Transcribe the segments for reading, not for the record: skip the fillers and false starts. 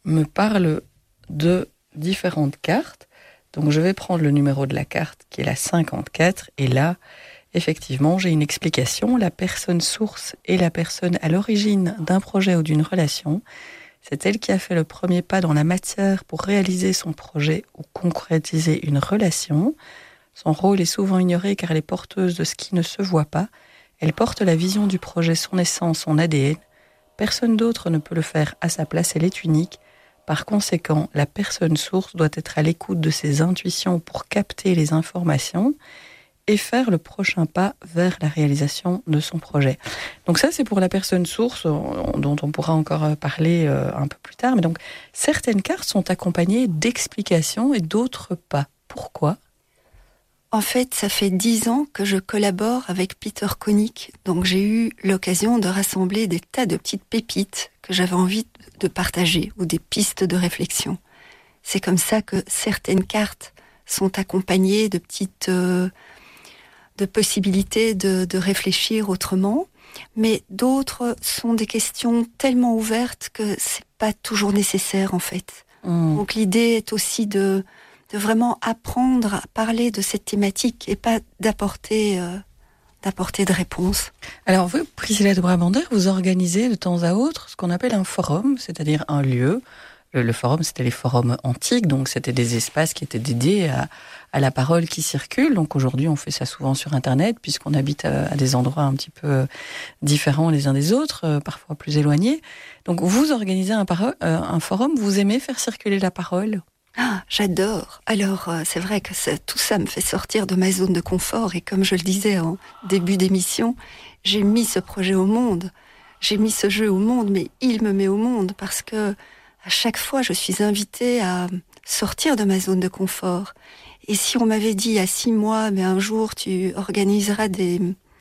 me parle de différentes cartes. Donc je vais prendre le numéro de la carte qui est la 54 et là, effectivement, j'ai une explication. La personne source est la personne à l'origine d'un projet ou d'une relation. C'est elle qui a fait le premier pas dans la matière pour réaliser son projet ou concrétiser une relation. Son rôle est souvent ignoré car elle est porteuse de ce qui ne se voit pas. Elle porte la vision du projet, son essence, son ADN. Personne d'autre ne peut le faire à sa place, elle est unique. Par conséquent, la personne source doit être à l'écoute de ses intuitions pour capter les informations et faire le prochain pas vers la réalisation de son projet. Donc ça, c'est pour la personne source, dont on pourra encore parler un peu plus tard. Mais donc, certaines cartes sont accompagnées d'explications et d'autres pas. Pourquoi ? En fait, ça fait 10 ans que je collabore avec Peter Koenig. Donc j'ai eu l'occasion de rassembler des tas de petites pépites que j'avais envie de partager, ou des pistes de réflexion. C'est comme ça que certaines cartes sont accompagnées de petites... de possibilités de réfléchir autrement, mais d'autres sont des questions tellement ouvertes que c'est pas toujours nécessaire en fait. Donc l'idée est aussi de vraiment apprendre à parler de cette thématique et pas d'apporter de réponses. Alors vous, Priscilla de Brabander, vous organisez de temps à autre ce qu'on appelle un forum, c'est-à-dire un lieu. Le forum, c'était les forums antiques, donc c'était des espaces qui étaient dédiés à la parole qui circule. Donc aujourd'hui, on fait ça souvent sur Internet, puisqu'on habite à des endroits un petit peu différents les uns des autres, parfois plus éloignés. Donc vous organisez un forum, vous aimez faire circuler la parole ? Ah, j'adore. Alors, c'est vrai que tout ça me fait sortir de ma zone de confort. Et comme je le disais en début d'émission, j'ai mis ce projet au monde. J'ai mis ce jeu au monde, mais il me met au monde parce que à chaque fois, je suis invitée à sortir de ma zone de confort. Et si on m'avait dit il y a 6 mois, mais un jour tu organiseras des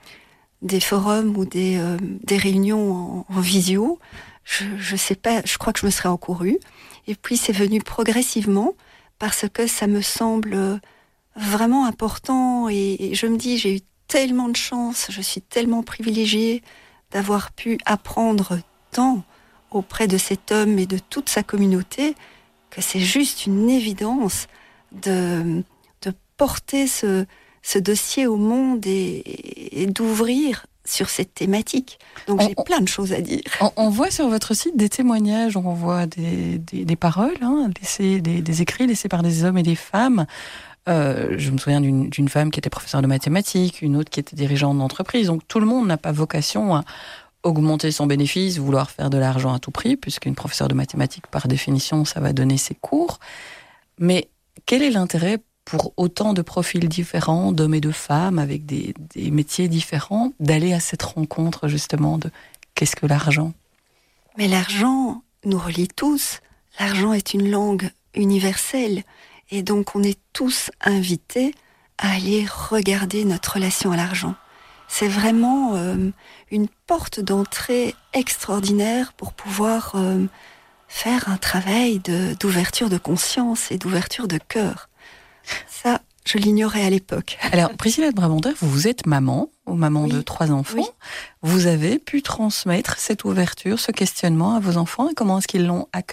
forums ou des réunions en visio, je sais pas, je crois que je me serais encourue. Et puis c'est venu progressivement parce que ça me semble vraiment important et je me dis j'ai eu tellement de chance, je suis tellement privilégiée d'avoir pu apprendre tant auprès de cet homme et de toute sa communauté que c'est juste une évidence de porter ce dossier au monde et d'ouvrir sur cette thématique. Donc j'ai plein de choses à dire. On voit sur votre site des témoignages, on voit des paroles, des écrits laissés par des hommes et des femmes. Je me souviens d'une femme qui était professeure de mathématiques, une autre qui était dirigeante d'entreprise. Donc tout le monde n'a pas vocation à augmenter son bénéfice, vouloir faire de l'argent à tout prix, puisqu'une professeure de mathématiques, par définition, ça va donner ses cours. Mais quel est l'intérêt pour autant de profils différents, d'hommes et de femmes, avec des métiers différents, d'aller à cette rencontre, justement, de qu'est-ce que l'argent ? Mais l'argent nous relie tous. L'argent est une langue universelle. Et donc, on est tous invités à aller regarder notre relation à l'argent. C'est vraiment une porte d'entrée extraordinaire pour pouvoir faire un travail d'ouverture de conscience et d'ouverture de cœur. Ça, je l'ignorais à l'époque. Alors, Priscilla de Brabander, vous êtes maman oui. de 3 enfants. Oui. Vous avez pu transmettre cette ouverture, ce questionnement à vos enfants, et comment est-ce qu'ils l'ont accueilli ?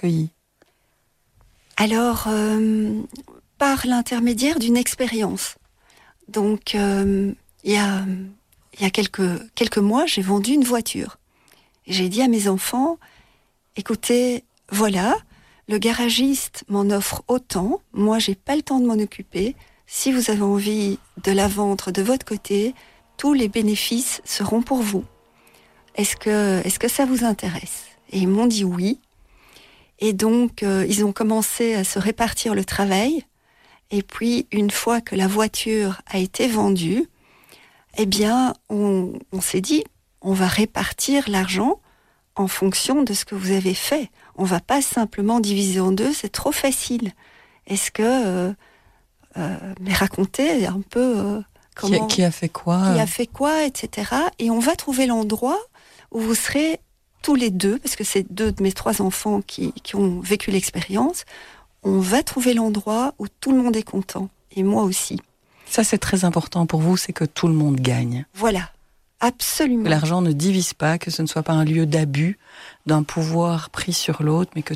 Alors, par l'intermédiaire d'une expérience. Donc, il y a quelques mois, j'ai vendu une voiture. Et j'ai dit à mes enfants, écoutez, voilà, le garagiste m'en offre autant, moi j'ai pas le temps de m'en occuper. Si vous avez envie de la vendre de votre côté, tous les bénéfices seront pour vous. Est-ce que ça vous intéresse ? Et ils m'ont dit oui. Et donc, ils ont commencé à se répartir le travail. Et puis, une fois que la voiture a été vendue, eh bien, on s'est dit, on va répartir l'argent en fonction de ce que vous avez fait. On va pas simplement diviser en 2, c'est trop facile. Est-ce que... mais racontez un peu comment... Qui a fait quoi ? Qui a fait quoi, etc. Et on va trouver l'endroit où vous serez tous les deux, parce que c'est 2 de mes 3 enfants qui ont vécu l'expérience, on va trouver l'endroit où tout le monde est content. Et moi aussi. Ça, c'est très important pour vous, c'est que tout le monde gagne. Voilà, absolument. Que l'argent ne divise pas, que ce ne soit pas un lieu d'abus d'un pouvoir pris sur l'autre, mais que